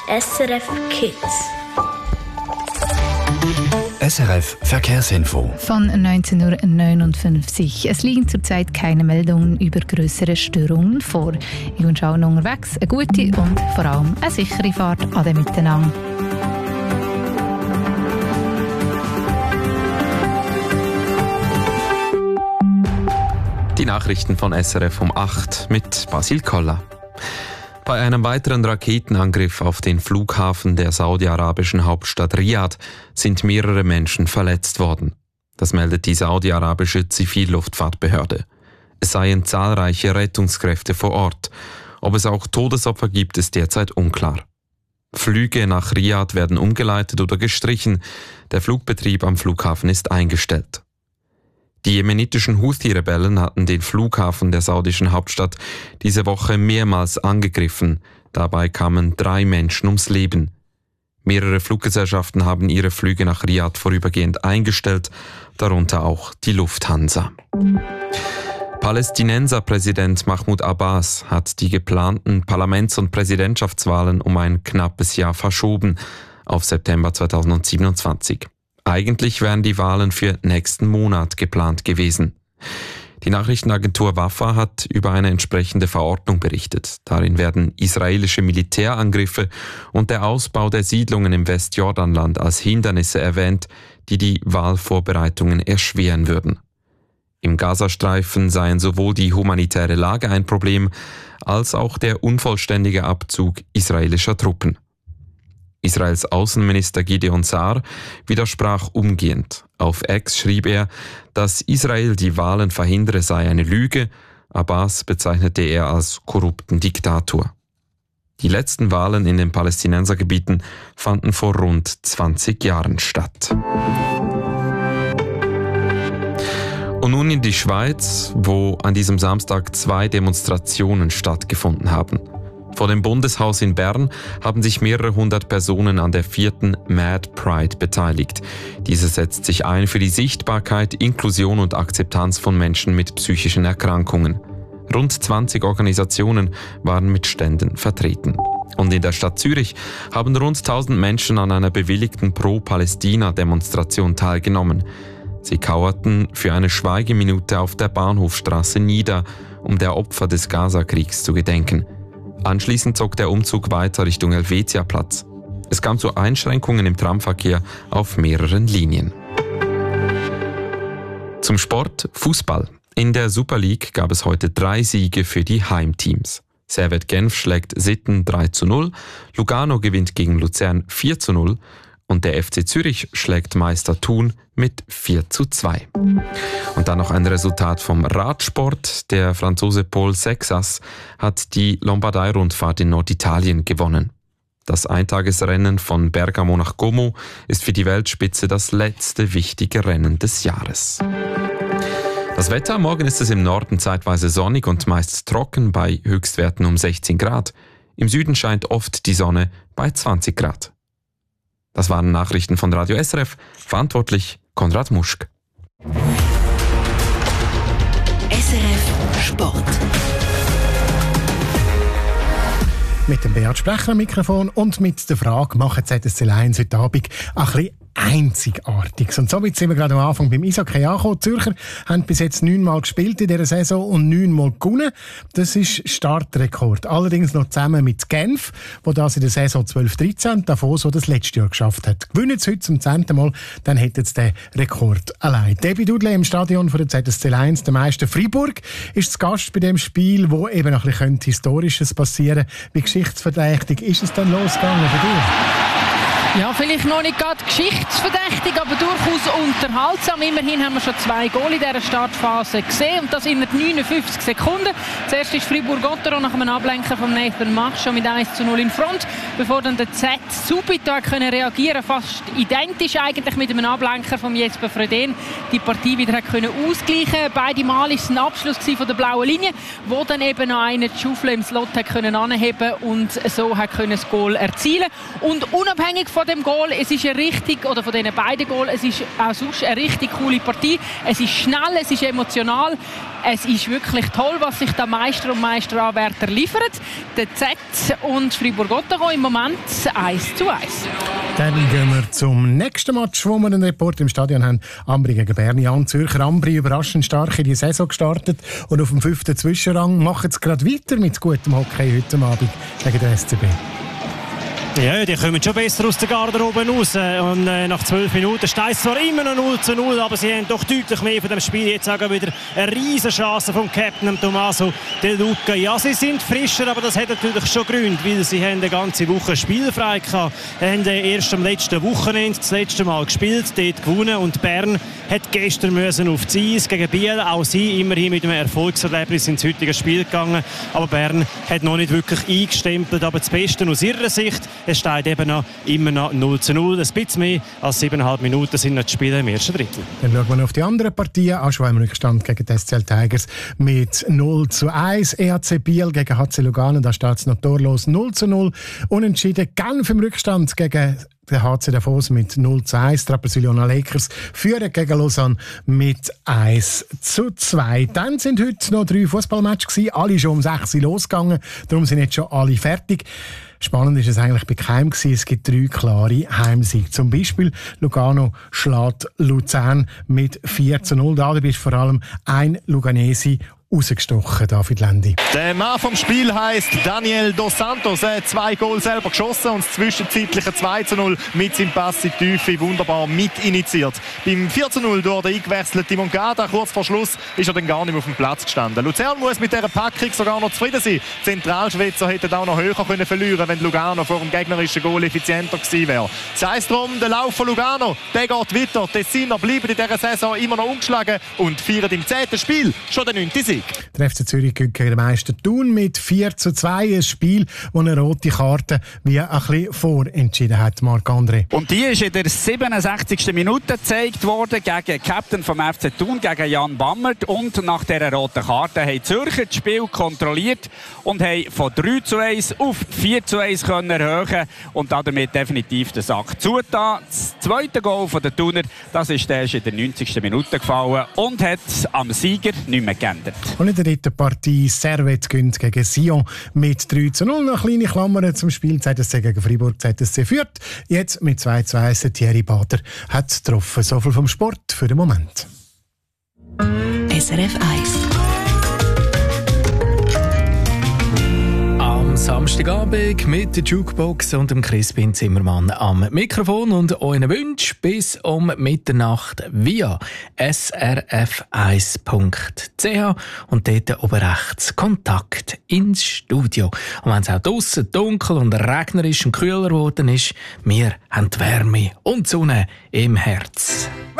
SRF Kids. SRF Verkehrsinfo. Von 19:59 Uhr. Es liegen zurzeit keine Meldungen über größere Störungen vor. Ich wünsche allen unterwegs eine gute und vor allem eine sichere Fahrt an dem Miteinander. Die Nachrichten von SRF um 8 mit Basil Koller. Bei einem weiteren Raketenangriff auf den Flughafen der saudi-arabischen Hauptstadt Riyadh sind mehrere Menschen verletzt worden. Das meldet die saudi-arabische Zivilluftfahrtbehörde. Es seien zahlreiche Rettungskräfte vor Ort. Ob es auch Todesopfer gibt, ist derzeit unklar. Flüge nach Riyadh werden umgeleitet oder gestrichen. Der Flugbetrieb am Flughafen ist eingestellt. Die jemenitischen Houthi-Rebellen hatten den Flughafen der saudischen Hauptstadt diese Woche mehrmals angegriffen. Dabei kamen 3 Menschen ums Leben. Mehrere Fluggesellschaften haben ihre Flüge nach Riyadh vorübergehend eingestellt, darunter auch die Lufthansa. Palästinenser-Präsident Mahmoud Abbas hat die geplanten Parlaments- und Präsidentschaftswahlen um ein knappes Jahr verschoben, auf September 2027. Eigentlich wären die Wahlen für nächsten Monat geplant gewesen. Die Nachrichtenagentur Wafa hat über eine entsprechende Verordnung berichtet. Darin werden israelische Militärangriffe und der Ausbau der Siedlungen im Westjordanland als Hindernisse erwähnt, die die Wahlvorbereitungen erschweren würden. Im Gazastreifen seien sowohl die humanitäre Lage ein Problem, als auch der unvollständige Abzug israelischer Truppen. Israels Außenminister Gideon Saar widersprach umgehend. Auf X schrieb er, dass Israel die Wahlen verhindere, sei eine Lüge. Abbas bezeichnete er als korrupten Diktator. Die letzten Wahlen in den Palästinensergebieten fanden vor rund 20 Jahren statt. Und nun in die Schweiz, wo an diesem Samstag 2 Demonstrationen stattgefunden haben. Vor dem Bundeshaus in Bern haben sich mehrere hundert Personen an der 4. Mad Pride beteiligt. Diese setzt sich ein für die Sichtbarkeit, Inklusion und Akzeptanz von Menschen mit psychischen Erkrankungen. Rund 20 Organisationen waren mit Ständen vertreten. Und in der Stadt Zürich haben rund 1000 Menschen an einer bewilligten Pro-Palästina-Demonstration teilgenommen. Sie kauerten für eine Schweigeminute auf der Bahnhofstraße nieder, um der Opfer des Gaza-Kriegs zu gedenken. Anschließend zog der Umzug weiter Richtung Helvetiaplatz. Es kam zu Einschränkungen im Tramverkehr auf mehreren Linien. Zum Sport Fußball. In der Super League gab es heute 3 Siege für die Heimteams. Servette Genf schlägt Sitten 3:0, Lugano gewinnt gegen Luzern 4:0 und der FC Zürich schlägt Meister Thun mit 4:2. Und dann noch ein Resultat vom Radsport. Der Franzose Paul Sexas hat die Lombardei-Rundfahrt in Norditalien gewonnen. Das Eintagesrennen von Bergamo nach Como ist für die Weltspitze das letzte wichtige Rennen des Jahres. Das Wetter: Morgen ist es im Norden zeitweise sonnig und meist trocken bei Höchstwerten um 16 Grad. Im Süden scheint oft die Sonne bei 20 Grad. Das waren Nachrichten von Radio SRF. Verantwortlich Konrad Muschk. SRF Sport. Mit dem Beat Sprecher am Mikrofon und mit der Frage, machen ZSC Lions heute Abend ein bisschen Einzigartiges. Und somit sind wir gerade am Anfang beim Eishockey angekommen. Die Zürcher haben bis jetzt 9-mal gespielt in dieser Saison und 9-mal gewonnen. Das ist Startrekord. Allerdings noch zusammen mit Genf, wo das in der Saison 12-13 davon so das letzte Jahr geschafft hat. Gewinnen sie heute zum 10. Mal, dann hätten sie den Rekord allein. Debbie Dudley im Stadion von der ZSC Lions, der Meister Freiburg, ist zu Gast bei dem Spiel, wo eben noch ein bisschen Historisches passieren könnte. Wie geschichtsverdächtig ist es dann losgegangen für dich? Ja, vielleicht noch nicht gerade geschichtsverdächtig, aber durchaus unterhaltsam. Immerhin haben wir schon 2 Goal in dieser Startphase gesehen und das in 59 Sekunden. Zuerst ist Fribourg-Gotteron nach einem Ablenken von Nathan Mach schon mit 1:0 in Front, bevor dann der Z subito reagieren konnte, fast identisch eigentlich mit einem Ablenker von Jesper Fredén, die Partie wieder können ausgleichen. Beide Mal war es ein Abschluss von der blauen Linie, wo dann eben noch einer die Schaufel im Slot können anheben und so können das Goal erzielen. Und unabhängig von dem Goal. Es ist eine richtig, oder von diesen beiden Goals, es ist auch sonst eine richtig coole Partie. Es ist schnell, es ist emotional. Es ist wirklich toll, was sich der Meister und Meisteranwärter liefern. Der Z und Fribourg-Gotteron im Moment 1:1. Dann gehen wir zum nächsten Match, wo wir einen Report im Stadion haben. Ambri gegen Bern. Zürcher Ambri überraschend stark in die Saison gestartet und auf dem 5. Zwischenrang machen es gerade weiter mit gutem Hockey heute Abend gegen den SCB. Ja, die kommen schon besser aus der Garderobe raus. Und nach 12 Minuten steht es zwar immer noch 0:0, aber sie haben doch deutlich mehr von dem Spiel. Jetzt auch wieder eine riesen Chance vom Captain Tommaso De Luca. Ja, sie sind frischer, aber das hat natürlich schon Gründe, weil sie haben eine ganze Woche spielfrei gehabt. Sie haben erst am letzten Wochenende das letzte Mal gespielt, dort gewonnen. Und Bern hat gestern müssen auf die Eis gegen Biel. Auch sie immerhin mit einem Erfolgserlebnis ins heutige Spiel gegangen. Aber Bern hat noch nicht wirklich eingestempelt. Aber das Beste aus ihrer Sicht: es steht eben noch immer noch 0:0. Ein bisschen mehr als 7,5 Minuten sind noch die Spiele im ersten Drittel. Dann schauen wir noch auf die anderen Partien. Aschweiler im Rückstand gegen die SCL Tigers mit 0:1. EHC Biel gegen HC Lugano, da steht es noch torlos 0:0. Unentschieden Genf im Rückstand gegen der HC Davos mit 0:1. Trapezuliona Lakers führen gegen Lausanne mit 1:2. Dann sind heute noch 3 Fußballmatches gewesen. Alle schon um 6 Uhr losgegangen. Darum sind jetzt schon alle fertig. Spannend ist es eigentlich bei keinem gewesen. Es gibt 3 klare Heimsiege. Zum Beispiel Lugano schlägt Luzern mit 4:0. Dabei ist vor allem ein Luganesi rausgestochen, David Lendi. Der Mann vom Spiel heisst Daniel Dos Santos. Er hat 2 Goal selber geschossen und das zwischenzeitliche 2:0 mit seinem Pass in die Tiefe wunderbar mitinitiiert. Beim 4:0 durch den eingewechselten Mongada, kurz vor Schluss, ist er dann gar nicht mehr auf dem Platz gestanden. Luzern muss mit dieser Packung sogar noch zufrieden sein. Die Zentralschweizer hätten auch noch höher können verlieren, wenn Lugano vor dem gegnerischen Goal effizienter gewesen wäre. Das heisst darum, der Lauf von Lugano, der geht weiter. Die Tessiner bleiben in dieser Saison immer noch ungeschlagen und feiern im 10. Spiel schon den 9. Sieg. Der FC Zürich gegen den Meister Thun mit 4:2. Ein Spiel, das eine rote Karte wie ein bisschen vorentschieden hat, Marc-André. Und die ist in der 67. Minute gezeigt worden gegen Captain vom FC Thun, gegen Jan Bammert. Und nach dieser roten Karte haben die Zürcher das Spiel kontrolliert und haben von 3:1 auf 4:1 können erhöhen und damit definitiv den Sack zugetan. Das zweite Goal der Thuner, das ist erst in der 90. Minute gefallen und hat am Sieger nicht mehr geändert. Und in der dritten Partie Servette gewinnt gegen Sion mit 3:0. Noch kleine Klammern zum Spiel. ZSC gegen Freiburg. ZSC führt jetzt mit 2:1. Thierry Bader hat es getroffen. So viel vom Sport für den Moment. SRF 1. Samstagabend mit der Jukebox und dem Crispin Zimmermann am Mikrofon und euren Wünschen bis um Mitternacht via srf1.ch und dort oben rechts Kontakt ins Studio. Und wenn es auch draussen dunkel und regnerisch und kühler geworden ist, wir haben die Wärme und die Sonne im Herz.